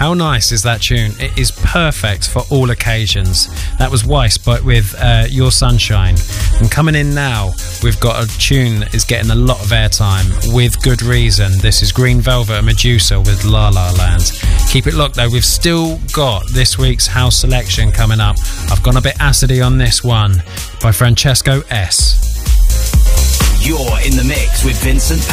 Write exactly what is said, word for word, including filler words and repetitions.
How nice is that tune? It is perfect for all occasions. That was Weiss, but with uh, Your Sunshine. And coming in now, we've got a tune that is getting a lot of airtime with good reason. This is Green Velvet and Medusa with La La Land. Keep it locked though, we've still got this week's house selection coming up. I've gone a bit acidy on this one by Francesco S. You're in the mix with Vincent